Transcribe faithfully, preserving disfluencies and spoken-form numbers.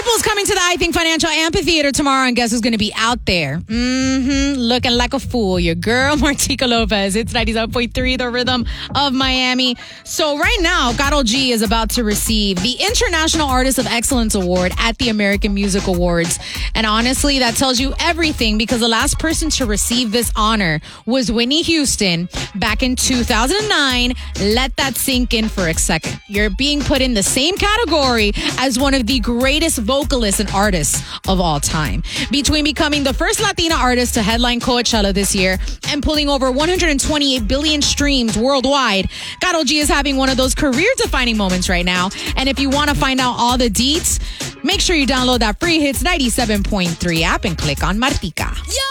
Pitbull's coming to the I Think Financial Amphitheater tomorrow, and guess who's going to be out there? Mm-hmm, looking like a fool. Your girl, Martika Lopez. It's ninety-seven point three, the rhythm of Miami. So right now, Karol G is about to receive the International Artist of Excellence Award at the American Music Awards. And honestly, that tells you everything, because the last person to receive this honor was Whitney Houston back in two thousand nine. Let that sink in for a second. You're being put in the same category as one of the greatest vocalists and artists of all time. Between becoming the first Latina artist to headline Coachella this year and pulling over one hundred twenty-eight billion streams worldwide, Karol G is having one of those career-defining moments right now. And if you want to find out all the deets, make sure you download that free Hits ninety-seven point three app and click on Martika. Yo!